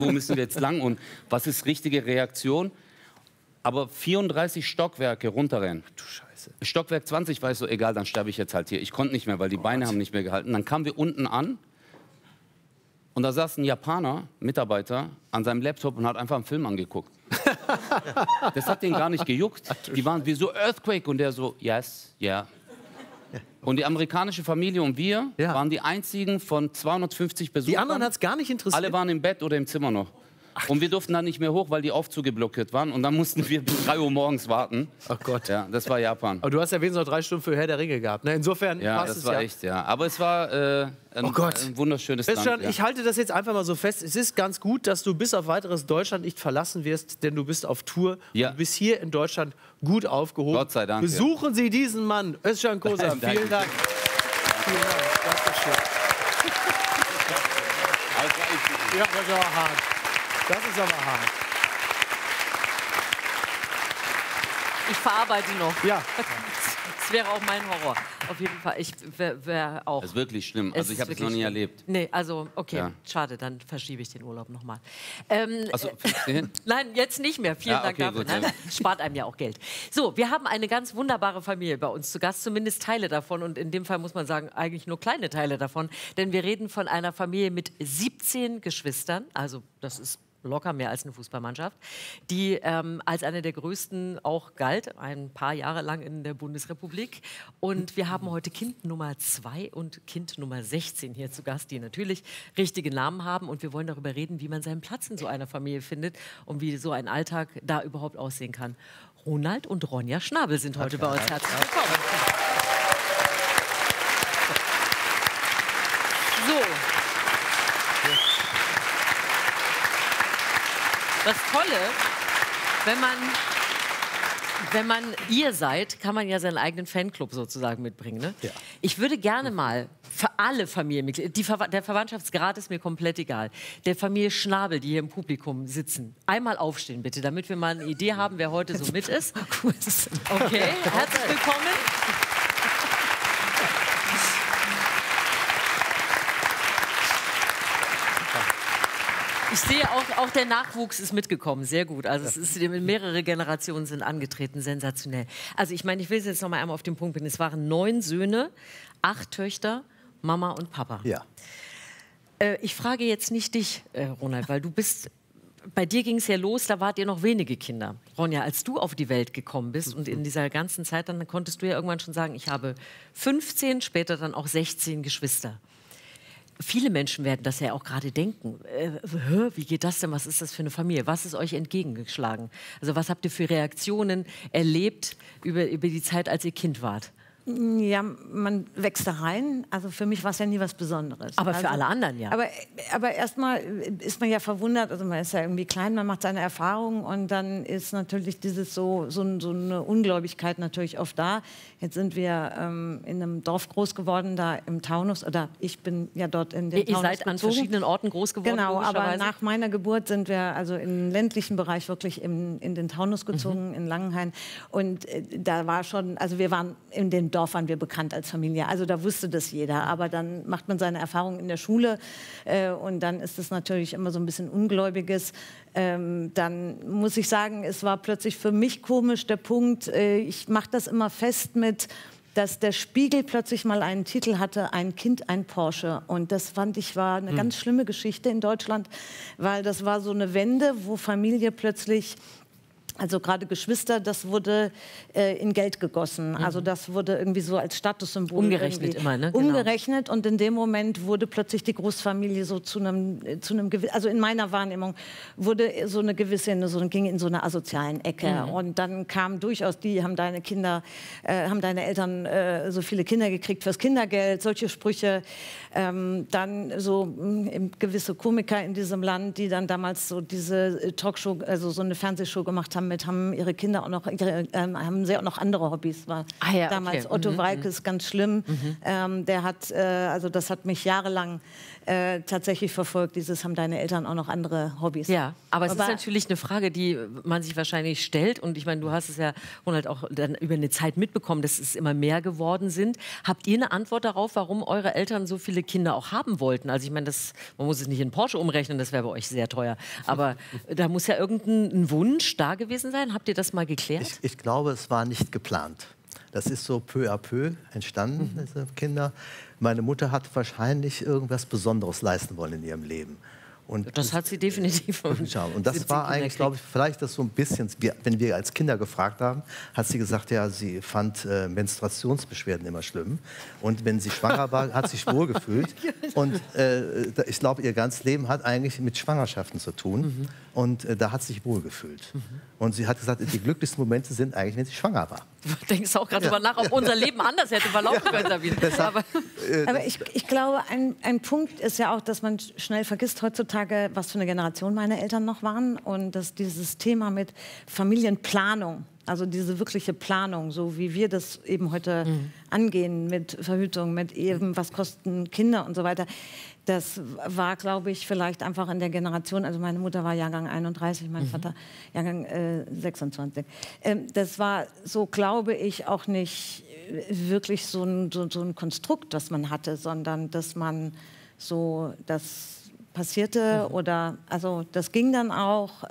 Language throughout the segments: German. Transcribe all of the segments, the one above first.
wo müssen wir jetzt lang und was ist richtige Reaktion? Aber 34 Stockwerke runterrennen. Du Scheiße. Stockwerk 20 war ich so, egal, dann sterbe ich jetzt halt hier. Ich konnte nicht mehr, weil die Beine haben nicht mehr gehalten. Dann kamen wir unten an und da saß ein Japaner, Mitarbeiter, an seinem Laptop und hat einfach einen Film angeguckt. Das hat den gar nicht gejuckt. Die waren wie so Earthquake und der so, yes, yeah. Und die amerikanische Familie und wir waren die einzigen von 250 Besuchern. Die anderen hat es gar nicht interessiert? Alle waren im Bett oder im Zimmer noch. Und wir durften dann nicht mehr hoch, weil die Aufzüge blockiert waren. Und dann mussten wir bis 3 Uhr morgens warten. Ach Gott. Ja, das war Japan. Aber du hast ja wenigstens noch 3 Stunden für Herr der Ringe gehabt. Ne? Insofern Ja, passt das es war echt, ja. Aber es war ein wunderschönes Land. Ja. Ich halte das jetzt einfach mal so fest. Es ist ganz gut, dass du bis auf weiteres Deutschland nicht verlassen wirst, denn du bist auf Tour. Ja. Du bist hier in Deutschland gut aufgehoben. Gott sei Dank. Besuchen Sie diesen Mann, Özcan Kosa. Vielen Dank. Vielen Dank. Dankeschön. Ja, das ist aber hart. Das ist aber hart. Ich verarbeite noch. Ja. Das wäre auch mein Horror. Auf jeden Fall. Ich wäre auch. Das ist wirklich schlimm. Also ich habe es noch nie erlebt. Nee, also okay, Ja. schade, dann verschiebe ich den Urlaub nochmal. Also, Nein, jetzt nicht mehr. Vielen Ja, Dank okay, dafür. gut, Nein, ja. spart einem ja auch Geld. So, wir haben eine ganz wunderbare Familie bei uns zu Gast, zumindest Teile davon. Und in dem Fall muss man sagen, eigentlich nur kleine Teile davon. Denn wir reden von einer Familie mit 17 Geschwistern. Also das ist locker mehr als eine Fußballmannschaft, die als eine der größten auch galt, ein paar Jahre lang in der Bundesrepublik. Und wir haben heute Kind Nummer 2 und Kind Nummer 16 hier zu Gast, die natürlich richtige Namen haben. Und wir wollen darüber reden, wie man seinen Platz in so einer Familie findet und wie so ein Alltag da überhaupt aussehen kann. Ronald und Ronja Schnabel sind heute bei uns. Herzlich willkommen. So. Das Tolle, wenn man ihr seid, kann man ja seinen eigenen Fanclub sozusagen mitbringen. Ne? Ja. Ich würde gerne mal für alle Familienmitglieder, der Verwandtschaftsgrad ist mir komplett egal, der Familie Schnabel, die hier im Publikum sitzen, einmal aufstehen bitte, damit wir mal eine Idee haben, wer heute so mit ist. Okay, herzlich willkommen. Ich sehe auch der Nachwuchs ist mitgekommen, sehr gut. Also es ist, mehrere Generationen sind angetreten, sensationell. Also ich meine, ich will es jetzt noch mal einmal auf den Punkt bringen. Es waren 9 Söhne, 8 Töchter, Mama und Papa. Ja. Ich frage jetzt nicht dich, Ronald, weil bei dir ging es ja los, da wart ihr noch wenige Kinder. Ronja, als du auf die Welt gekommen bist und in dieser ganzen Zeit, dann konntest du ja irgendwann schon sagen, ich habe 15, später dann auch 16 Geschwister. Viele Menschen werden das ja auch gerade denken. Wie geht das denn? Was ist das für eine Familie? Was ist euch entgegengeschlagen? Also was habt ihr für Reaktionen erlebt über die Zeit, als ihr Kind wart? Ja, man wächst da rein. Also für mich war es ja nie was Besonderes. Aber für alle anderen ja. Aber erstmal ist man ja verwundert. Also man ist ja irgendwie klein, man macht seine Erfahrungen und dann ist natürlich dieses so eine Ungläubigkeit natürlich oft da. Jetzt sind wir in einem Dorf groß geworden, da im Taunus. Oder ich bin ja dort in den Taunus Ihr seid an verschiedenen Orten groß geworden, genau, aber nach meiner Geburt sind wir also im ländlichen Bereich wirklich in den Taunus gezogen, in Langenhain. Und da war schon, also wir waren in dem Dorf waren wir bekannt als Familie. Also da wusste das jeder. Aber dann macht man seine Erfahrungen in der Schule und dann ist es natürlich immer so ein bisschen Ungläubiges. Dann muss ich sagen, es war plötzlich für mich komisch der Punkt, ich mache das immer fest mit, dass der Spiegel plötzlich mal einen Titel hatte, ein Kind, ein Porsche. Und das fand ich war eine ganz schlimme Geschichte in Deutschland, weil das war so eine Wende, wo Familie plötzlich, also gerade Geschwister, das wurde in Geld gegossen. Also das wurde irgendwie so als Statussymbol. Umgerechnet immer, ne? Genau. Umgerechnet und in dem Moment wurde plötzlich die Großfamilie so zu einem also in meiner Wahrnehmung wurde so eine gewisse, ging in so eine asozialen Ecke. Und dann kam durchaus haben deine Eltern so viele Kinder gekriegt fürs Kindergeld, solche Sprüche. Dann so gewisse Komiker in diesem Land, die dann damals so diese Talkshow, also so eine Fernsehshow gemacht haben, haben ihre Kinder auch noch, haben sie auch noch andere Hobbys. War damals Otto Walkes ganz schlimm. Der hat, also das hat mich jahrelang tatsächlich verfolgt. Haben deine Eltern auch noch andere Hobbys? Ja, aber es ist natürlich eine Frage, die man sich wahrscheinlich stellt. Und ich meine, du hast es ja Ronald auch dann über eine Zeit mitbekommen, dass es immer mehr geworden sind. Habt ihr eine Antwort darauf, warum eure Eltern so viele Kinder auch haben wollten? Also ich meine, man muss es nicht in Porsche umrechnen, das wäre bei euch sehr teuer. Aber da muss ja irgendein Wunsch da gewesen sein. Habt ihr das mal geklärt? Ich glaube, es war nicht geplant. Das ist so peu à peu entstanden, diese Kinder. Meine Mutter hat wahrscheinlich irgendwas Besonderes leisten wollen in ihrem Leben. Und das hat sie definitiv. Und das war eigentlich, glaube ich, vielleicht das so ein bisschen, wenn wir als Kinder gefragt haben, hat sie gesagt, ja, sie fand Menstruationsbeschwerden immer schlimm. Und wenn sie schwanger war, hat sie sich wohlgefühlt. Und ich glaube, ihr ganzes Leben hat eigentlich mit Schwangerschaften zu tun. Und da hat sie sich wohlgefühlt. Und sie hat gesagt, die glücklichsten Momente sind eigentlich, wenn sie schwanger war. Du denkst auch gerade drüber nach, ob unser Leben anders hätte verlaufen können, Sabine. Aber ich glaube, ein Punkt ist ja auch, dass man schnell vergisst heutzutage, was für eine Generation meine Eltern noch waren. Und dass dieses Thema mit Familienplanung, also diese wirkliche Planung, so wie wir das eben heute angehen, mit Verhütung, mit eben, was kosten Kinder und so weiter, das war, glaube ich, vielleicht einfach in der Generation, also meine Mutter war Jahrgang 31, mein Vater Jahrgang 26. Das war so, glaube ich, auch nicht wirklich so ein Konstrukt, das man hatte, sondern dass man so, das passierte oder, also das ging dann auch,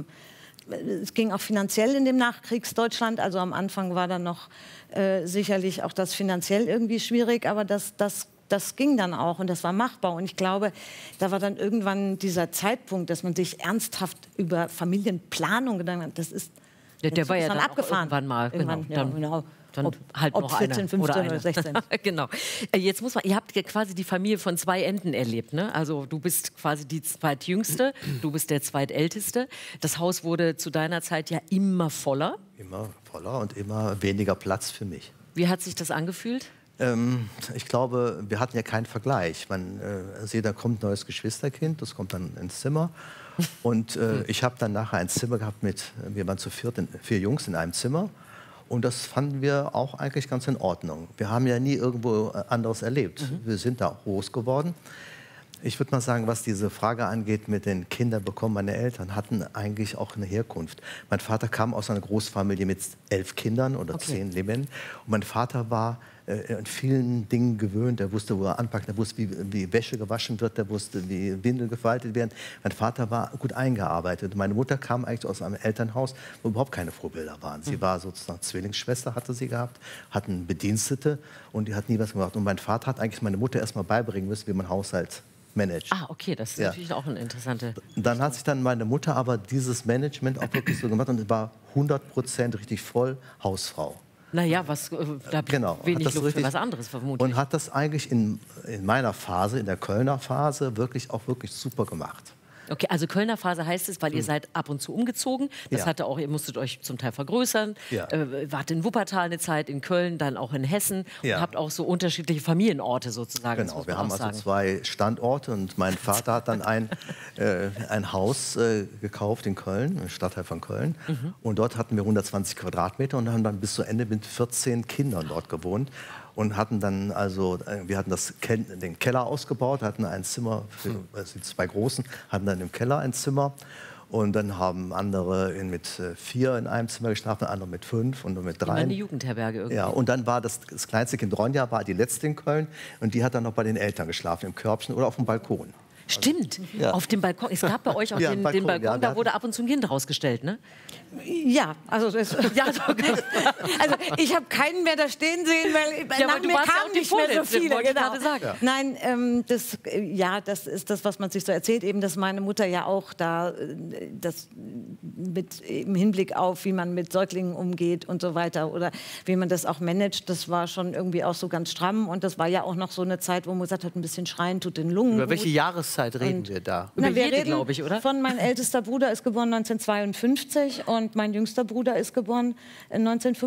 es ging auch finanziell in dem Nachkriegsdeutschland, also am Anfang war dann noch sicherlich auch das finanziell irgendwie schwierig, aber das ging dann auch und das war machbar. Und ich glaube, da war dann irgendwann dieser Zeitpunkt, dass man sich ernsthaft über Familienplanung gedacht hat. Das ist der war ja dann abgefahren. Irgendwann mal. Irgendwann, genau. Dann ob, halt ob noch 14, 15 oder 16. Genau. Jetzt muss man, ihr habt ja quasi die Familie von zwei Enden erlebt, ne? Also du bist quasi die zweitjüngste, du bist der zweitälteste. Das Haus wurde zu deiner Zeit ja immer voller. Immer voller und immer weniger Platz für mich. Wie hat sich das angefühlt? Ich glaube, wir hatten ja keinen Vergleich. Man sieht, da kommt ein neues Geschwisterkind, das kommt dann ins Zimmer. Und ich habe dann nachher ein Zimmer gehabt wir waren zu viert, 4 Jungs in einem Zimmer. Und das fanden wir auch eigentlich ganz in Ordnung. Wir haben ja nie irgendwo anderes erlebt. Wir sind da groß geworden. Ich würde mal sagen, was diese Frage angeht, mit den Kindern bekommen, meine Eltern hatten eigentlich auch eine Herkunft. Mein Vater kam aus einer Großfamilie mit 11 Kindern oder 10 Leben. Und mein Vater war in vielen Dingen gewöhnt. Er wusste, wo er anpackt, er wusste, wie Wäsche gewaschen wird, er wusste, wie Windeln gefaltet werden. Mein Vater war gut eingearbeitet. Meine Mutter kam eigentlich aus einem Elternhaus, wo überhaupt keine Vorbilder waren. Sie war sozusagen Zwillingsschwester, hatte sie gehabt, hatten Bedienstete und die hat nie was gemacht. Und mein Vater hat eigentlich meine Mutter erst mal beibringen müssen, wie man Haushalt managt. Ah, okay, das ist natürlich auch eine interessante... Dann hat sich dann meine Mutter aber dieses Management auch wirklich so gemacht und war 100% richtig voll Hausfrau. Naja, da genau, wenig Luft für was anderes vermutlich. Und hat das eigentlich in meiner Phase, in der Kölner Phase, wirklich super gemacht. Okay, also Kölner Phase heißt es, weil ihr seid ab und zu umgezogen. Das hatte auch, ihr musstet euch zum Teil vergrößern. Ja. Wart in Wuppertal eine Zeit, in Köln, dann auch in Hessen. Ja. Und habt auch so unterschiedliche Familienorte sozusagen. Genau, wir haben also 2 Standorte und mein Vater hat dann ein Haus gekauft in Köln, im Stadtteil von Köln. Und dort hatten wir 120 Quadratmeter und haben dann bis zu Ende mit 14 Kindern dort gewohnt. Und hatten dann wir hatten den Keller ausgebaut, hatten ein Zimmer für die 2 Großen, hatten dann im Keller ein Zimmer. Und dann haben andere mit 4 in einem Zimmer geschlafen, andere mit 5 und mit 3. Eine Jugendherberge irgendwie. Ja, und dann war das kleinste Kind, Ronja, war die letzte in Köln. Und die hat dann noch bei den Eltern geschlafen, im Körbchen oder auf dem Balkon. Stimmt, auf dem Balkon. Es gab bei euch auch den Balkon, da wurde ab und zu ein Kind rausgestellt, ne? Ja, also ich habe keinen mehr da stehen sehen, weil nach mir kamen nicht mehr so viele. Genau. Ja. Nein, das ist das, was man sich so erzählt, eben, dass meine Mutter ja auch da das mit im Hinblick auf, wie man mit Säuglingen umgeht und so weiter oder wie man das auch managt, das war schon irgendwie auch so ganz stramm und das war ja auch noch so eine Zeit, wo man gesagt hat, ein bisschen schreien tut den Lungen. Über welche Jahreszeit reden wir da? Wir reden, glaube ich, oder? Mein ältester Bruder ist geboren 1952 und mein jüngster Bruder ist geboren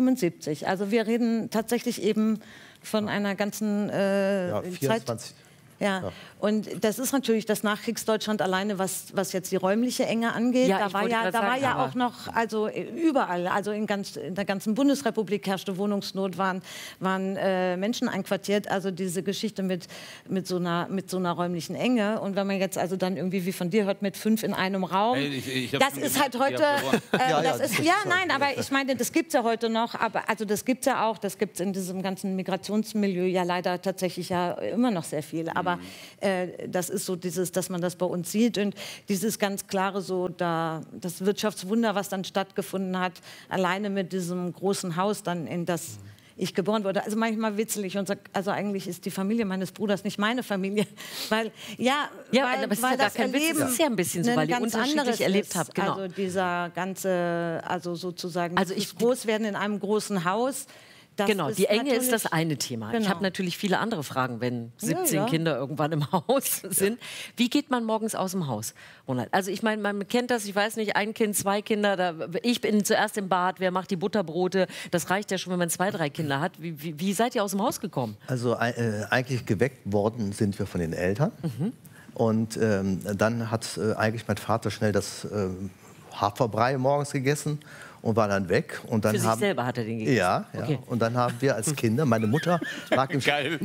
1975. Also wir reden tatsächlich eben von einer ganzen 24. Ja. Und das ist natürlich das Nachkriegsdeutschland alleine, was jetzt die räumliche Enge angeht. Ja, Da ich war wollte ja, grad da war sagen, ja aber- auch noch, also überall, also in der ganzen Bundesrepublik herrschte Wohnungsnot, waren Menschen einquartiert. Also diese Geschichte mit so einer räumlichen Enge. Und wenn man jetzt also dann irgendwie wie von dir hört, mit 5 in einem Raum, Hey, ich hab das schon ist gemerkt, halt heute, ihr habt Ja, das ist, ja, nein, aber ich meine, das gibt es ja heute noch, aber also das gibt es ja auch, das gibt es in diesem ganzen Migrationsmilieu ja leider tatsächlich ja immer noch sehr viel, aber das ist so dieses, dass man das bei uns sieht und dieses ganz klare so, das Wirtschaftswunder, was dann stattgefunden hat, alleine mit diesem großen Haus dann, in das ich geboren wurde. Also manchmal witzelig und sag, also eigentlich ist die Familie meines Bruders nicht meine Familie, weil aber es ist ja gar kein Witz, es ist ja ein bisschen so, weil ihr unterschiedlich erlebt habt. Genau. Also dieser ganze, also sozusagen Also das Großwerden in einem großen Haus. Das Genau, ist die Enge ist natürlich- das eine Thema. Ich Genau. habe natürlich viele andere Fragen, wenn 17 ja. Kinder irgendwann im Haus sind. Wie geht man morgens aus dem Haus, Ronald? Also ich meine, man kennt das, ich weiß nicht, 1 Kind, 2 Kinder, ich bin zuerst im Bad, wer macht die Butterbrote? Das reicht ja schon, wenn man 2, 3 Kinder hat. Wie seid ihr aus dem Haus gekommen? Also eigentlich geweckt worden sind wir von den Eltern. Und dann hat eigentlich mein Vater schnell das Haferbrei morgens gegessen und war dann weg. Und dann Für sich selber hat er den gegessen? Ja. Okay. Und dann haben wir als Kinder, meine Mutter lag Geil.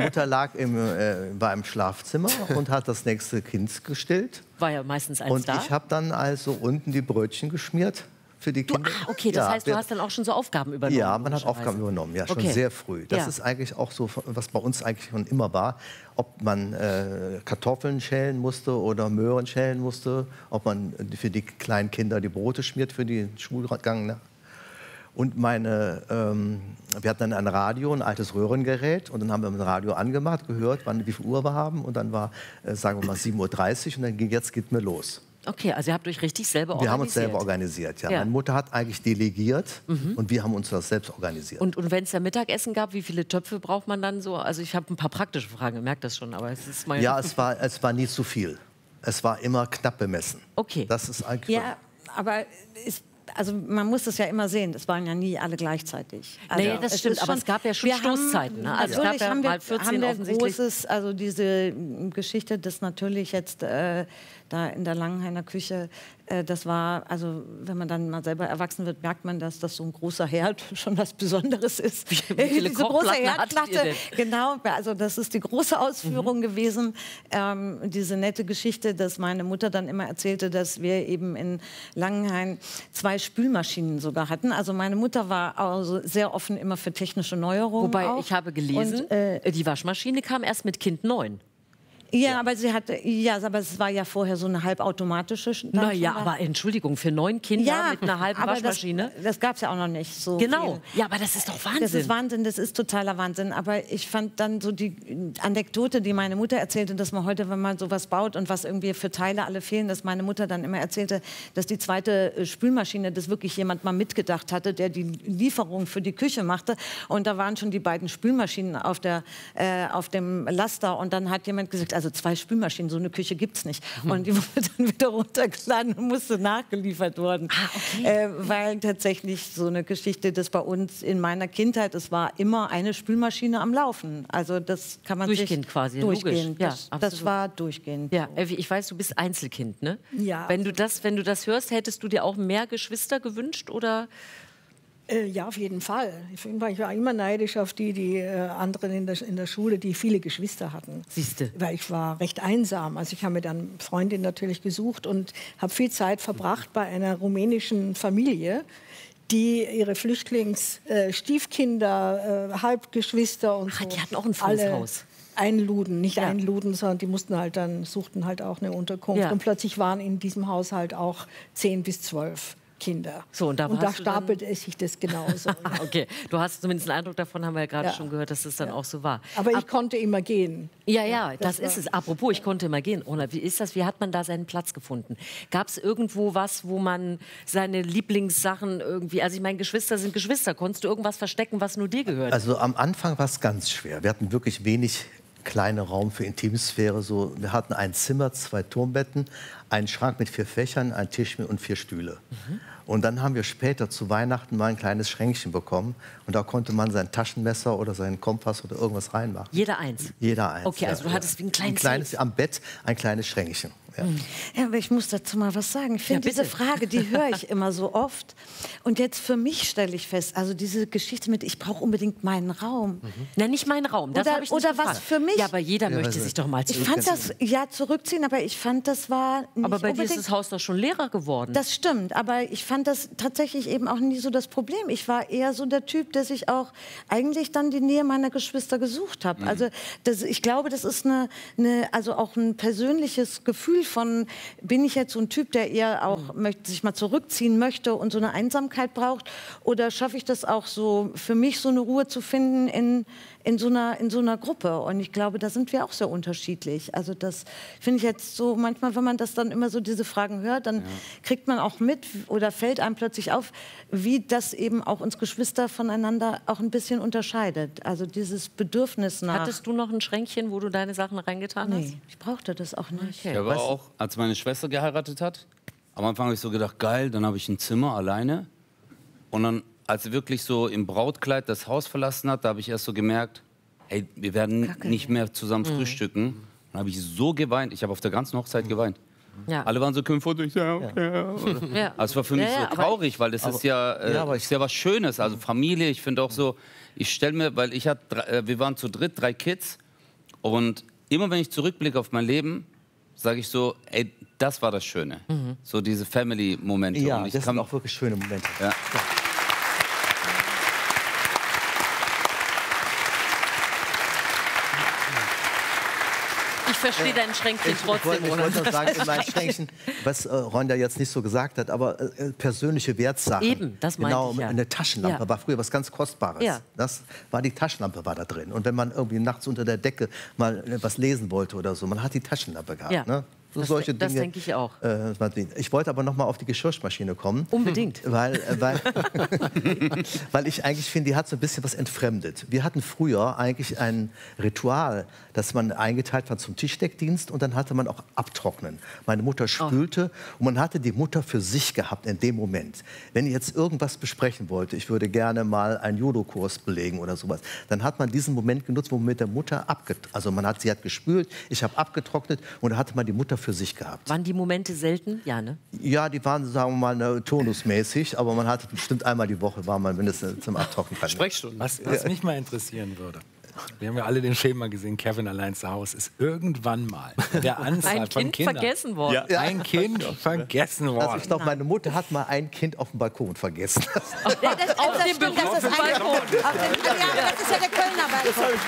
war im Schlafzimmer und hat das nächste Kind gestillt. War ja meistens eins Und da. ich habe dann also unten die Brötchen geschmiert für die Kinder. Okay, das Ja, heißt, du hast dann auch schon so Aufgaben übernommen. Ja, man hat logischerweise. Aufgaben übernommen, ja, schon Okay. sehr früh. Das Ja. ist eigentlich auch so, was bei uns eigentlich schon immer war. Ob man Kartoffeln schälen musste oder Möhren schälen musste, ob man für die kleinen Kinder die Brote schmiert für den Schulgang. Ne? Und wir hatten dann ein Radio, ein altes Röhrengerät, und dann haben wir das Radio angemacht, gehört, wie viel Uhr wir haben, und dann war, sagen wir mal, 7:30 Uhr, und dann geht mir los. Okay, also ihr habt euch richtig selber organisiert. Wir haben uns selber organisiert, ja. Ja. Meine Mutter hat eigentlich delegiert und wir haben uns das selbst organisiert. Und wenn es da Mittagessen gab, wie viele Töpfe braucht man dann so? Also ich habe ein paar praktische Fragen, ihr merkt das schon, aber es ist mal... Ja, es war nie zu viel. Es war immer knapp bemessen. Okay. Das ist eigentlich Ja, aber also man muss das ja immer sehen, das waren ja nie alle gleichzeitig. Also Nee, das es stimmt, ist aber es gab ja schon wir haben- Stoßzeiten, ne? Also es gab natürlich ja haben wir, mal 14 haben wir offensichtlich. großes, also diese Geschichte, das natürlich jetzt da in der Langenhainer Küche, das war, also wenn man dann mal selber erwachsen wird, merkt man, dass das so ein großer Herd schon was Besonderes ist. Wie viele Diese große Kochplatten hattet ihr Herdplatte, denn? genau, also das ist die große Ausführung gewesen. Diese nette Geschichte, dass meine Mutter dann immer erzählte, dass wir eben in Langenhain 2 Spülmaschinen sogar hatten. Also meine Mutter war also sehr offen immer für technische Neuerungen. Wobei, auch. ich habe gelesen, Und, die Waschmaschine kam erst mit Kind 9. ja, aber sie hatte, ja, aber es war ja vorher so eine halbautomatische. Naja, aber Entschuldigung, für 9 Kinder mit einer halben aber Waschmaschine? Das gab es ja auch noch nicht so Genau, viel. ja, aber das ist doch Wahnsinn. Das ist Wahnsinn, das ist totaler Wahnsinn. Aber ich fand dann so die Anekdote, die meine Mutter erzählte, dass man heute, wenn man sowas baut und was irgendwie für Teile alle fehlen, dass meine Mutter dann immer erzählte, dass die zweite Spülmaschine, das wirklich jemand mal mitgedacht hatte, der die Lieferung für die Küche machte. Und da waren schon die beiden Spülmaschinen auf dem Laster. Und dann hat jemand gesagt, also 2 Spülmaschinen, so eine Küche gibt's nicht. Und die wurde dann wieder runtergeladen und musste nachgeliefert worden. Weil tatsächlich so eine Geschichte, das bei uns in meiner Kindheit, es war immer eine Spülmaschine am Laufen. Also das kann man Durchgehend sich... quasi, Durchgehend, logisch. Ja, das absolut. war durchgehend. Ja, Elvi, ich weiß, du bist Einzelkind, ne? Ja. Wenn du das hörst, hättest du dir auch mehr Geschwister gewünscht, oder? Ja, auf jeden Fall. Ich war immer neidisch auf die anderen in der Schule, die viele Geschwister hatten. Siehste. Weil ich war recht einsam. Also ich habe mir dann Freundin natürlich gesucht und habe viel Zeit verbracht bei einer rumänischen Familie, die ihre Stiefkinder, Halbgeschwister und so. Die hatten auch ein volles alle Haus. einluden, nicht Ja. einluden, sondern die suchten halt auch eine Unterkunft. Ja. Und plötzlich waren in diesem Haushalt auch 10 bis 12 Kinder. So, und da hast du dann- stapelte es sich das genauso. Okay, du hast zumindest einen Eindruck davon, haben wir ja gerade Ja. schon gehört, dass es dann auch so war. Aber ich konnte immer gehen. Ja, das war- ist es. Apropos, ich konnte immer gehen. Ronald, wie ist das? Wie hat man da seinen Platz gefunden? Gab es irgendwo was, wo man seine Lieblingssachen irgendwie, also ich meine, Geschwister sind Geschwister. Konntest du irgendwas verstecken, was nur dir gehört? Also am Anfang war es ganz schwer. Wir hatten wirklich wenig kleiner Raum für Intimsphäre. So, wir hatten ein Zimmer, 2 Turmbetten, einen Schrank mit 4 Fächern, einen Tisch und 4 Stühle. Und dann haben wir später zu Weihnachten mal ein kleines Schränkchen bekommen. Und da konnte man sein Taschenmesser oder seinen Kompass oder irgendwas reinmachen. Jeder eins? Jeder eins. Okay, also du hattest wie ein kleines am Bett ein kleines Schränkchen. Ja. Ja, aber ich muss dazu mal was sagen. Ich finde, diese Frage, die höre ich immer so oft. Und jetzt für mich stelle ich fest, also diese Geschichte mit, ich brauche unbedingt meinen Raum. Na, nicht meinen Raum, das habe ich nicht oder was gefragt. für mich. Ja, aber jeder möchte sich doch mal Ich zurückziehen. fand das, ja, zurückziehen, aber ich fand, das war nicht Aber bei dir ist unbedingt... das Haus doch schon leerer geworden. Das stimmt, aber ich fand das tatsächlich eben auch nie so das Problem. Ich war eher so der Typ, der sich auch eigentlich dann die Nähe meiner Geschwister gesucht hat. Also ich glaube, das ist also auch ein persönliches Gefühl von, bin ich jetzt so ein Typ, der eher auch sich mal zurückziehen möchte und so eine Einsamkeit braucht, oder schaffe ich das auch so, für mich so eine Ruhe zu finden in so einer Gruppe? Und ich glaube, da sind wir auch sehr unterschiedlich. Also das finde ich jetzt so, manchmal, wenn man das dann immer so diese Fragen hört, dann kriegt man auch mit oder fällt einem plötzlich auf, wie das eben auch uns Geschwister voneinander auch ein bisschen unterscheidet. Also dieses Bedürfnis nach... Hattest du noch ein Schränkchen, wo du deine Sachen reingetan hast? Nee, ich brauchte das auch nicht. Ich habe auch, als meine Schwester geheiratet hat, am Anfang habe ich so gedacht, geil, dann habe ich ein Zimmer alleine. Und dann, als sie wirklich so im Brautkleid das Haus verlassen hat, da habe ich erst so gemerkt, hey, wir werden nicht mehr zusammen frühstücken. Dann habe ich so geweint. Ich habe auf der ganzen Hochzeit geweint. Ja. Alle waren so Kümpfe ich so, okay. Ja. Also es war für mich so traurig, weil das ist ja, ist ja was Schönes. Also Familie, ich finde auch so, ich stelle mir, weil wir waren zu dritt, 3 Kids. Und immer wenn ich zurückblicke auf mein Leben, sage ich so, ey, das war das Schöne. So diese Family-Momente. Ja, und das sind auch wirklich schöne Momente. Ja. Ich verstehe dein Schränkchen trotzdem. Ich wollte noch sagen, in meinen Schränkchen, was Ronda jetzt nicht so gesagt hat, aber persönliche Wertsachen. Eben, das meinte ich, ja. Eine Taschenlampe war früher was ganz Kostbares. Ja. Das war die Taschenlampe war da drin. Und wenn man irgendwie nachts unter der Decke mal was lesen wollte oder so, man hat die Taschenlampe gehabt. Ja. Ne? So solche Das Dinge, denke ich auch. Ich wollte aber noch mal auf die Geschirrspülmaschine kommen. Unbedingt. Weil ich eigentlich finde, die hat so ein bisschen was entfremdet. Wir hatten früher eigentlich ein Ritual, dass man eingeteilt war zum Tischdeckdienst und dann hatte man auch Abtrocknen. Meine Mutter spülte und man hatte die Mutter für sich gehabt in dem Moment. Wenn ich jetzt irgendwas besprechen wollte, ich würde gerne mal einen Judo-Kurs belegen oder sowas, dann hat man diesen Moment genutzt, wo man mit der Mutter sie hat gespült, ich habe abgetrocknet und da hatte man die Mutter für sich gehabt. Waren die Momente selten? Ja, ne? Ja, die waren, sagen wir mal, turnusmäßig, aber man hatte bestimmt einmal die Woche, war man mindestens zum Abtrocknen. Sprechstunden. Was mich mal interessieren würde, wir haben ja alle den Film mal gesehen, Kevin allein zu Hause, ist irgendwann mal der Anzahl Ein von Kind Kindern... vergessen worden. Ja, ein Kind vergessen worden. Also ich glaube, meine Mutter hat mal ein Kind auf dem Balkon vergessen. Auf dem berühmten Balkon. Das ist ja der Kölner Balkon.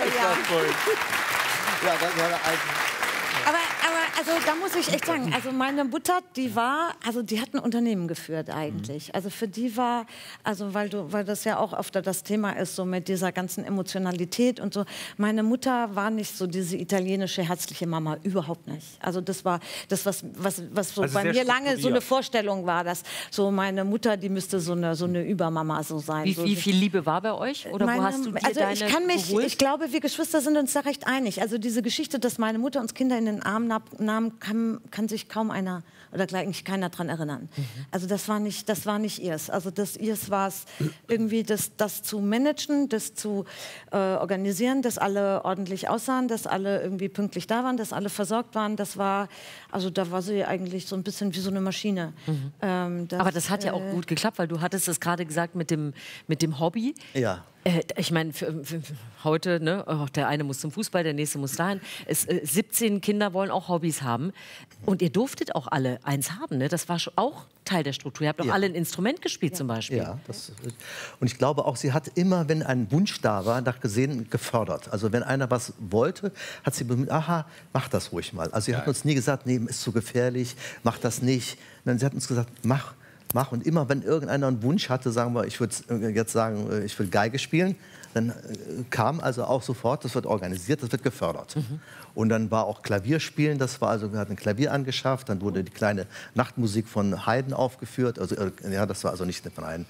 Ja, das war Aber also da muss ich echt sagen, also meine Mutter, die hat ein Unternehmen geführt eigentlich. Also für die war, also weil das ja auch öfter das Thema ist, so mit dieser ganzen Emotionalität und so. Meine Mutter war nicht so diese italienische herzliche Mama, überhaupt nicht. Also das war das, was so Also bei sehr mir lange so eine strukturiert. Vorstellung war, dass so meine Mutter, die müsste so eine Übermama so sein. Wie viel Liebe war bei euch? Oder wo hast du dir deine geholt? ich glaube, wir Geschwister sind uns da recht einig. Also diese Geschichte, dass meine Mutter uns Kinder in den Arm nahm, kann sich kaum einer oder eigentlich keiner daran erinnern. Also das war nicht ihrs. Also ihrs war es irgendwie, das zu managen, das zu organisieren, dass alle ordentlich aussahen, dass alle irgendwie pünktlich da waren, dass alle versorgt waren. Da war sie eigentlich so ein bisschen wie so eine Maschine. Aber das hat ja auch gut geklappt, weil du hattest es gerade gesagt mit dem Hobby. Ja. Ich meine, für heute, ne, der eine muss zum Fußball, der nächste muss dahin. 17 Kinder wollen auch Hobbys haben. Und ihr durftet auch alle eins haben, ne? Das war auch Teil der Struktur. Ihr habt auch alle ein Instrument gespielt zum Beispiel. Ja, und ich glaube auch, sie hat immer, wenn ein Wunsch da war, nach gesehen gefördert. Also wenn einer was wollte, hat sie bemüht, aha, mach das ruhig mal. Also sie hat uns nie gesagt, nee, ist zu gefährlich, mach das nicht. Sondern sie hat uns gesagt, mach. Und immer, wenn irgendeiner einen Wunsch hatte, sagen wir, ich würde jetzt sagen, ich will Geige spielen, Dann kam also auch sofort, das wird organisiert, das wird gefördert. Und dann war auch Klavierspielen, das war also, wir hatten ein Klavier angeschafft, dann wurde die kleine Nachtmusik von Haydn aufgeführt, also ja, das war also nicht von Haydn,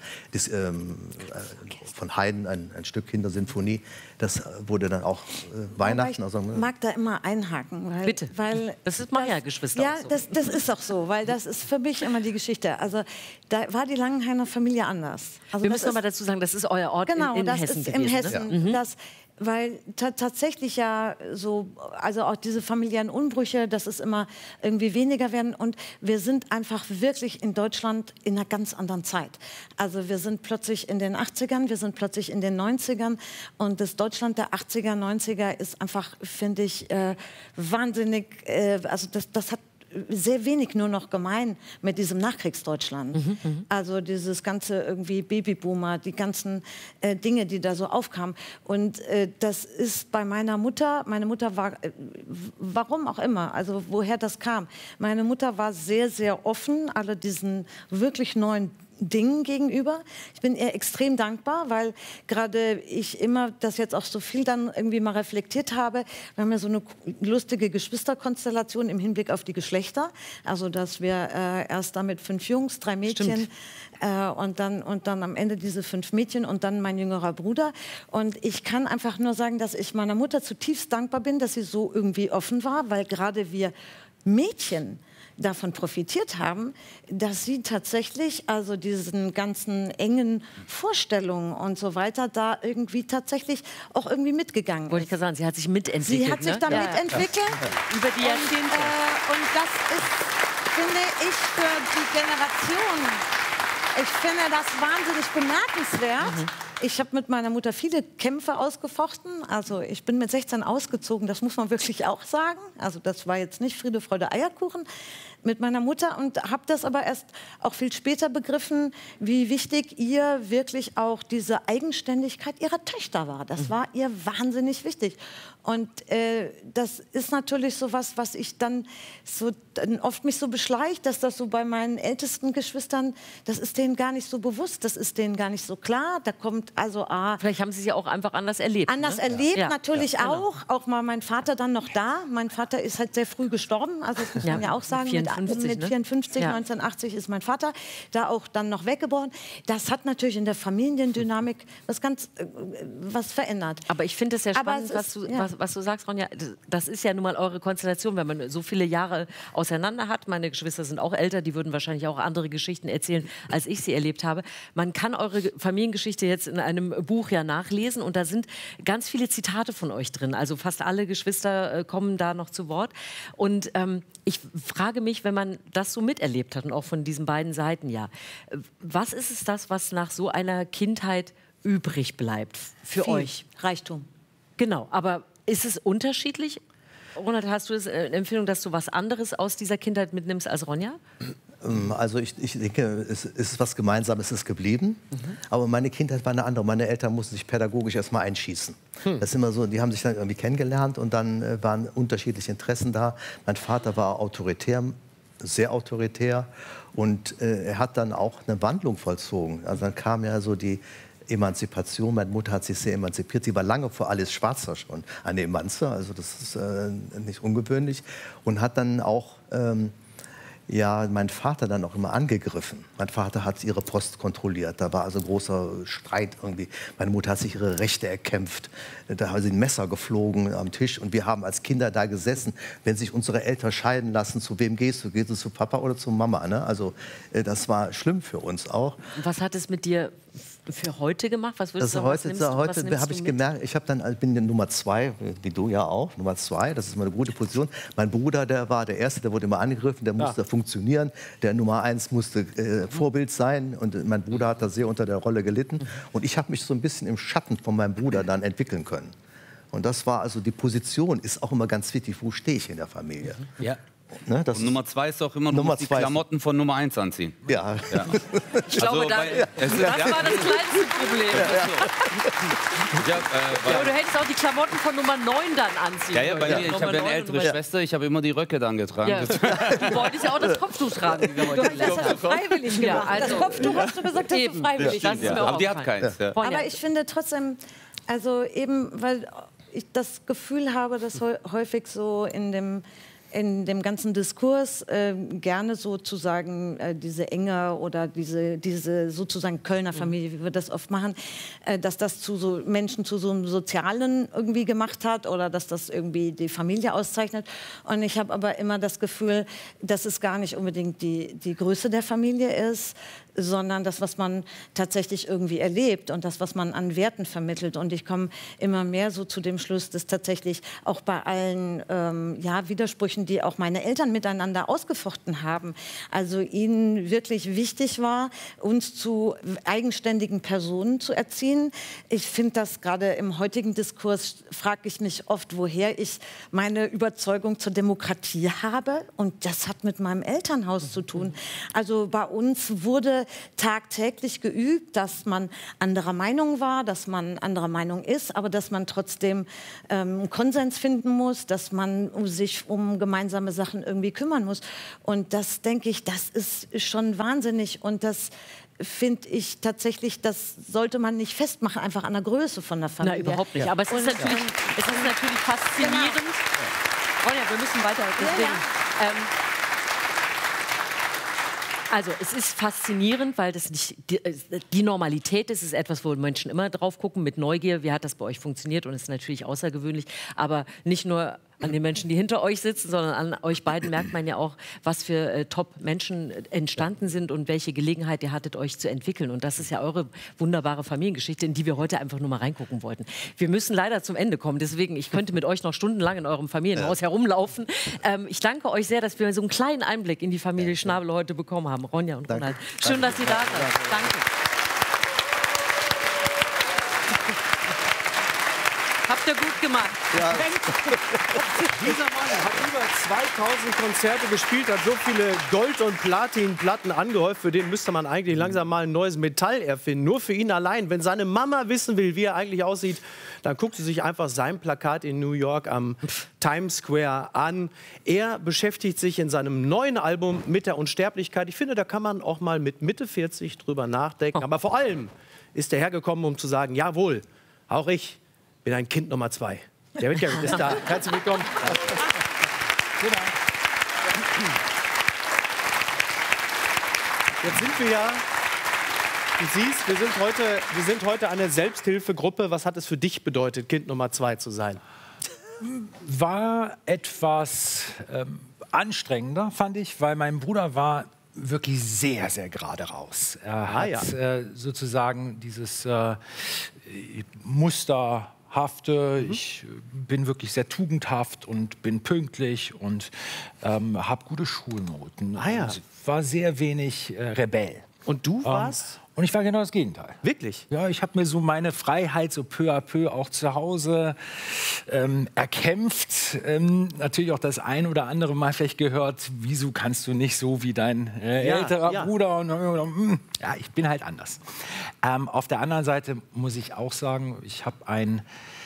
von Haydn ein Stück Kindersinfonie, das wurde dann auch Weihnachten. Aber ich mag da immer einhaken. Weil, Bitte. Weil das ist Maja-Geschwister. Ja, auch so. das ist auch so, weil das ist für mich immer die Geschichte. Also da war die Langenhainer Familie anders. Also Wir müssen noch mal dazu sagen, das ist euer Ort in das Hessen ist gewesen. in Hessen. Ne? Das, weil tatsächlich ja so, also auch diese familiären Unbrüche, dass es immer irgendwie weniger werden. Und wir sind einfach wirklich in Deutschland in einer ganz anderen Zeit. Also wir sind plötzlich in den 80ern, wir sind plötzlich in den 90ern. Und das Deutschland der 80er, 90er ist einfach, finde ich, wahnsinnig, also das hat sehr wenig nur noch gemein mit diesem Nachkriegsdeutschland. Also dieses ganze irgendwie Babyboomer, die ganzen Dinge, die da so aufkamen. Und das ist bei meiner Mutter, meine Mutter war, warum auch immer, also woher das kam. Meine Mutter war sehr, sehr offen, alle diesen wirklich neuen Dingen gegenüber. Ich bin ihr extrem dankbar, weil gerade ich immer das jetzt auch so viel dann irgendwie mal reflektiert habe. Wir haben ja so eine lustige Geschwisterkonstellation im Hinblick auf die Geschlechter. Also dass wir erst damit 5 Jungs, 3 Mädchen und dann am Ende diese 5 Mädchen und dann mein jüngerer Bruder. Und ich kann einfach nur sagen, dass ich meiner Mutter zutiefst dankbar bin, dass sie so irgendwie offen war, weil gerade wir Mädchen davon profitiert haben, dass sie tatsächlich also diesen ganzen engen Vorstellungen und so weiter da irgendwie tatsächlich auch irgendwie mitgegangen ist. Wollte ich gerade sagen, sie hat sich mitentwickelt. Sie hat sich da mitentwickelt. Über die Jahrzehnte. Und das ist, finde ich, für die Generation, ich finde das wahnsinnig bemerkenswert. Ich habe mit meiner Mutter viele Kämpfe ausgefochten. Also ich bin mit 16 ausgezogen, das muss man wirklich auch sagen. Also das war jetzt nicht Friede, Freude, Eierkuchen mit meiner Mutter und habe das aber erst auch viel später begriffen, wie wichtig ihr wirklich auch diese Eigenständigkeit ihrer Töchter war. Das war ihr wahnsinnig wichtig. Und das ist natürlich so was ich dann so oft mich so beschleicht, dass das so bei meinen ältesten Geschwistern, das ist denen gar nicht so bewusst, das ist denen gar nicht so klar. Da kommt also vielleicht haben sie sie auch einfach anders erlebt. Anders erlebt, natürlich auch mal mein Vater dann noch da. Mein Vater ist halt sehr früh gestorben, also das muss man ja auch sagen. Mit 54, 1980 ist mein Vater da auch dann noch weggeboren. Das hat natürlich in der Familiendynamik was verändert. Aber ich finde es ja spannend, was du sagst, Ronja. Das ist ja nun mal eure Konstellation, wenn man so viele Jahre auseinander hat. Meine Geschwister sind auch älter, die würden wahrscheinlich auch andere Geschichten erzählen, als ich sie erlebt habe. Man kann eure Familiengeschichte jetzt in einem Buch ja nachlesen und da sind ganz viele Zitate von euch drin. Also fast alle Geschwister kommen da noch zu Wort. Und ich frage mich, wenn man das so miterlebt hat und auch von diesen beiden Seiten ja, was ist es das, was nach so einer Kindheit übrig bleibt für euch? Reichtum. Genau, aber ist es unterschiedlich? Ronald, hast du eine Empfehlung, dass du was anderes aus dieser Kindheit mitnimmst als Ronja? Also ich denke, es ist was Gemeinsames ist geblieben. Aber meine Kindheit war eine andere. Meine Eltern mussten sich pädagogisch erstmal einschießen. Das ist immer so, die haben sich dann irgendwie kennengelernt und dann waren unterschiedliche Interessen da. Mein Vater war autoritär, sehr autoritär und er hat dann auch eine Wandlung vollzogen. Also dann kam ja so die Emanzipation. Meine Mutter hat sich sehr emanzipiert. Sie war lange vor Alice Schwarzer schon eine Emanze, also das ist nicht ungewöhnlich. Und hat dann auch meinen Vater dann auch immer angegriffen. Mein Vater hat ihre Post kontrolliert. Da war also ein großer Streit irgendwie. Meine Mutter hat sich ihre Rechte erkämpft. Da haben sie ein Messer geflogen am Tisch. Und wir haben als Kinder da gesessen. Wenn sich unsere Eltern scheiden lassen, zu wem gehst du? Gehst du zu Papa oder zu Mama? Ne? Also das war schlimm für uns auch. Und was hat es mit dir für heute gemacht? Was würdest du sagen? Heute habe ich gemerkt, ich bin Nummer 2, wie du ja auch, Nummer 2, das ist mal eine gute Position. Mein Bruder, der war der Erste, der wurde immer angegriffen, der musste funktionieren. Der Nummer 1 musste Vorbild sein und mein Bruder hat da sehr unter der Rolle gelitten. Und ich habe mich so ein bisschen im Schatten von meinem Bruder dann entwickeln können. Und das war also, die Position ist auch immer ganz wichtig, wo stehe ich in der Familie. Ja. Ne, und Nummer 2 ist auch immer, du musst die Klamotten von Nummer 1 anziehen. Ja. Ich glaube, das war das kleinste Problem. Du hättest auch die Klamotten von Nummer 9 dann anziehen können. Bei mir, ich habe eine ältere Schwester, ich habe immer die Röcke dann getragen. Ja. Du wolltest ja auch das Kopftuch tragen. Du hast das freiwillig gemacht. Das Kopftuch hast du gesagt, hast du freiwillig gemacht. Aber die hat keins. Aber ich finde trotzdem, Also eben, weil ich das Gefühl habe, dass häufig so in dem ganzen Diskurs gerne sozusagen diese Enge oder diese sozusagen Kölner Familie, wie wir das oft machen, dass das zu so Menschen zu so einem Sozialen irgendwie gemacht hat oder dass das irgendwie die Familie auszeichnet. Und ich habe aber immer das Gefühl, dass es gar nicht unbedingt die Größe der Familie ist, sondern das, was man tatsächlich irgendwie erlebt und das, was man an Werten vermittelt. Und ich komme immer mehr so zu dem Schluss, dass tatsächlich auch bei allen Widersprüchen, die auch meine Eltern miteinander ausgefochten haben, also ihnen wirklich wichtig war, uns zu eigenständigen Personen zu erziehen. Ich finde das gerade im heutigen Diskurs, frage ich mich oft, woher ich meine Überzeugung zur Demokratie habe. Und das hat mit meinem Elternhaus zu tun. Also bei uns wurde tagtäglich geübt, dass man anderer Meinung war, dass man anderer Meinung ist, aber dass man trotzdem Konsens finden muss, dass man sich um gemeinsame Sachen irgendwie kümmern muss. Und das, denke ich, das ist schon wahnsinnig. Und das finde ich tatsächlich, das sollte man nicht festmachen, einfach an der Größe von der Familie. Na, überhaupt nicht. Aber es ist natürlich faszinierend. Ronja, wir müssen weiter. Deswegen, also es ist faszinierend, weil das nicht die Normalität ist. Es ist etwas, wo Menschen immer drauf gucken mit Neugier. Wie hat das bei euch funktioniert? Und es ist natürlich außergewöhnlich. Aber nicht nur an den Menschen, die hinter euch sitzen, sondern an euch beiden merkt man ja auch, was für Top-Menschen entstanden sind und welche Gelegenheit ihr hattet, euch zu entwickeln. Und das ist ja eure wunderbare Familiengeschichte, in die wir heute einfach nur mal reingucken wollten. Wir müssen leider zum Ende kommen. Deswegen, ich könnte mit euch noch stundenlang in eurem Familienhaus herumlaufen. Ich danke euch sehr, dass wir so einen kleinen Einblick in die Familie Schnabel heute bekommen haben. Ronja und Ronald. Schön, dass ihr da seid. Danke. Habt ihr gut gemacht. Ja. Dieser Mann hat über 2000 Konzerte gespielt, hat so viele Gold- und Platinplatten angehäuft. Für den müsste man eigentlich langsam mal ein neues Metall erfinden. Nur für ihn allein. Wenn seine Mama wissen will, wie er eigentlich aussieht, dann guckt sie sich einfach sein Plakat in New York am Times Square an. Er beschäftigt sich in seinem neuen Album mit der Unsterblichkeit. Ich finde, da kann man auch mal mit Mitte 40 drüber nachdenken. Aber vor allem ist er hergekommen, um zu sagen, jawohl, auch ich bin ein Kind Nummer 2. Der Wittgenstein ist da. Herzlich willkommen. Jetzt sind wir ja, du siehst, wir sind heute eine Selbsthilfegruppe. Was hat es für dich bedeutet, Kind Nummer 2 zu sein? War etwas anstrengender, fand ich, weil mein Bruder war wirklich sehr, sehr gerade raus. Er hat sozusagen dieses Musterhafte. Ich bin wirklich sehr tugendhaft und bin pünktlich und habe gute Schulnoten. Und war sehr wenig Rebell. Und du warst? Und ich war genau das Gegenteil. Wirklich? Ja, ich habe mir so meine Freiheit so peu à peu auch zu Hause erkämpft. Natürlich auch das ein oder andere Mal vielleicht gehört, wieso kannst du nicht so wie dein älterer Bruder? Und, ja, ich bin halt anders. Auf der anderen Seite muss ich auch sagen, ich habe eine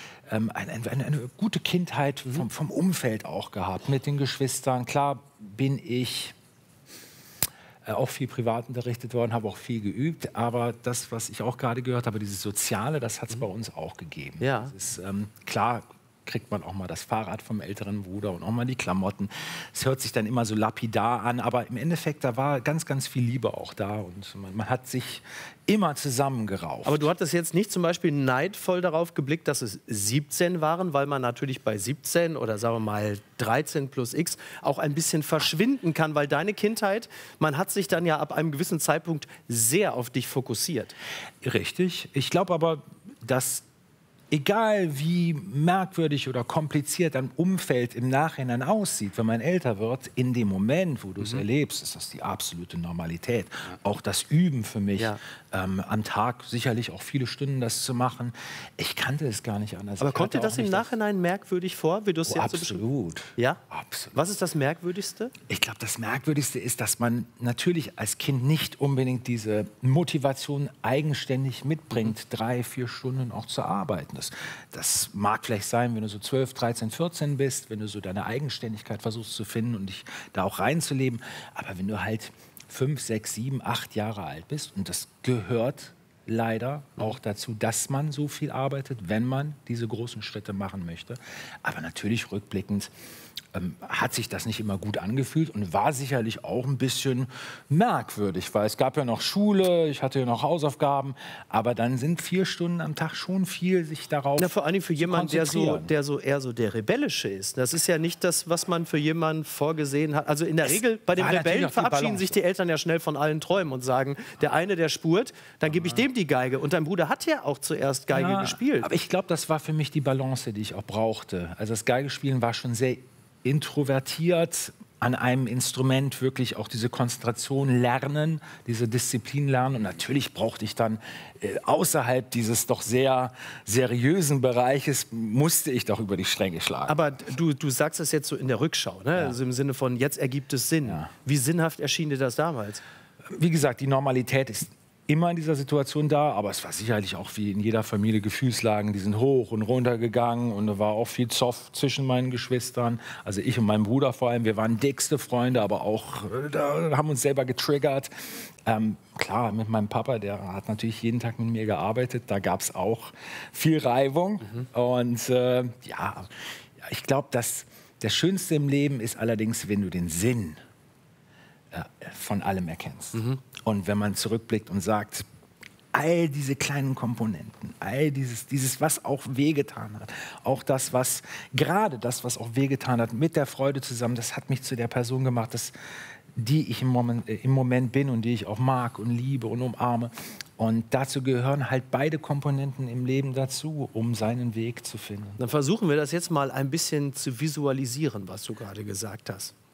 gute Kindheit vom Umfeld auch gehabt, mit den Geschwistern. Klar bin ich auch viel privat unterrichtet worden, habe auch viel geübt. Aber das, was ich auch gerade gehört habe, dieses Soziale, das hat es bei uns auch gegeben. Ja. Das ist, klar kriegt man auch mal das Fahrrad vom älteren Bruder und auch mal die Klamotten. Es hört sich dann immer so lapidar an, aber im Endeffekt, da war ganz, ganz viel Liebe auch da und man hat sich immer zusammengerauft. Aber du hattest jetzt nicht zum Beispiel neidvoll darauf geblickt, dass es 17 waren, weil man natürlich bei 17 oder sagen wir mal 13 plus X auch ein bisschen verschwinden kann, weil deine Kindheit, man hat sich dann ja ab einem gewissen Zeitpunkt sehr auf dich fokussiert. Richtig. Ich glaube aber, dass egal wie merkwürdig oder kompliziert ein Umfeld im Nachhinein aussieht, wenn man älter wird, in dem Moment, wo du es erlebst, ist das die absolute Normalität. Ja. Auch das Üben für mich, am Tag sicherlich auch viele Stunden das zu machen. Ich kannte es gar nicht anders. Aber kommt dir das im Nachhinein merkwürdig vor, wie du es jetzt absolut. Ja? Absolut. Was ist das Merkwürdigste? Ich glaube, das Merkwürdigste ist, dass man natürlich als Kind nicht unbedingt diese Motivation eigenständig mitbringt, 3-4 Stunden auch zu arbeiten. Das mag vielleicht sein, wenn du so 12, 13, 14 bist, wenn du so deine Eigenständigkeit versuchst zu finden und dich da auch reinzuleben. Aber wenn du halt 5, 6, 7, 8 Jahre alt bist und das gehört leider auch dazu, dass man so viel arbeitet, wenn man diese großen Schritte machen möchte. Aber natürlich rückblickend hat sich das nicht immer gut angefühlt und war sicherlich auch ein bisschen merkwürdig, weil es gab ja noch Schule, ich hatte ja noch Hausaufgaben, aber dann sind 4 Stunden am Tag schon viel, sich darauf vor allem für jemanden, der eher so der Rebellische ist. Das ist ja nicht das, was man für jemanden vorgesehen hat. Also in der Regel, bei den Rebellen verabschieden sich die Eltern ja schnell von allen Träumen und sagen, der eine, der spurt, dann gebe ich dem die Geige. Und dein Bruder hat ja auch zuerst Geige gespielt. Aber ich glaube, das war für mich die Balance, die ich auch brauchte. Also das Geigespielen war schon sehr introvertiert, an einem Instrument wirklich auch diese Konzentration lernen, diese Disziplin lernen. Und natürlich brauchte ich dann außerhalb dieses doch sehr seriösen Bereiches, musste ich doch über die Stränge schlagen. Aber du sagst es jetzt so in der Rückschau, ne? Also im Sinne von, jetzt ergibt es Sinn. Ja. Wie sinnhaft erschien dir das damals? Wie gesagt, die Normalität ist immer in dieser Situation da, aber es war sicherlich auch wie in jeder Familie Gefühlslagen, die sind hoch und runter gegangen und da war auch viel Zoff zwischen meinen Geschwistern, also ich und mein Bruder vor allem, wir waren dickste Freunde, aber auch da haben uns selber getriggert. Klar, mit meinem Papa, der hat natürlich jeden Tag mit mir gearbeitet, da gab es auch viel Reibung und ich glaube, dass das Schönste im Leben ist allerdings, wenn du den Sinn von allem erkennst. Und wenn man zurückblickt und sagt, all diese kleinen Komponenten, all dieses, was auch wehgetan hat, auch das, was auch wehgetan hat, mit der Freude zusammen, das hat mich zu der Person gemacht, die ich im Moment bin und die ich auch mag und liebe und umarme. Und dazu gehören halt beide Komponenten im Leben dazu, um seinen Weg zu finden. Dann versuchen wir das jetzt mal ein bisschen zu visualisieren, was du gerade gesagt hast.